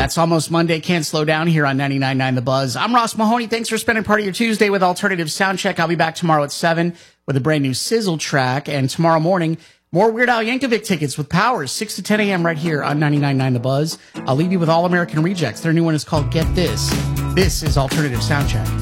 That's Almost Monday. Can't slow down here on 99.9 The Buzz. I'm Ross Mahoney. Thanks for spending part of your Tuesday with Alternative Soundcheck. I'll be back tomorrow at 7 with a brand new Sizzle track. And tomorrow morning, more Weird Al Yankovic tickets with Powers, 6 to 10 a.m. right here on 99.9 The Buzz. I'll leave you with All American Rejects. Their new one is called Get This. This is Alternative Soundcheck.